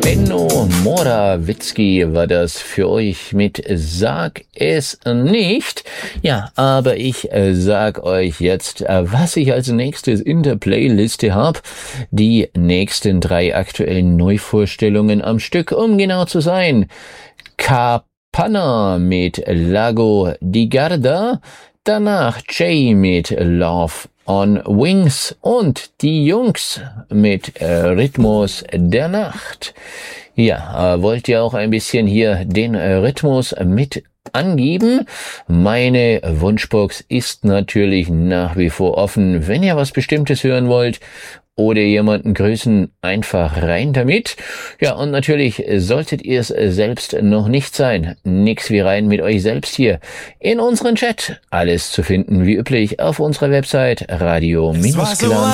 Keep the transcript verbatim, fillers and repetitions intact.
Benno Morawitzki war das für euch mit Sag es nicht. Ja, aber ich äh, sag euch jetzt, äh, was ich als nächstes in der Playliste habe. Die nächsten drei aktuellen Neuvorstellungen am Stück, um genau zu sein. Capanna mit Lago di Garda, danach Jay mit Love on Wings und die Jungs mit äh, Rhythmus der Nacht. Ja, äh, wollt ihr auch ein bisschen hier den äh, Rhythmus mit angeben? Meine Wunschbox ist natürlich nach wie vor offen. Wenn ihr was Bestimmtes hören wollt oder jemanden grüßen, einfach rein damit. Ja, und natürlich solltet ihr es selbst noch nicht sein. Nix wie rein mit euch selbst hier in unseren Chat. Alles zu finden wie üblich auf unserer Website radio Bindestrich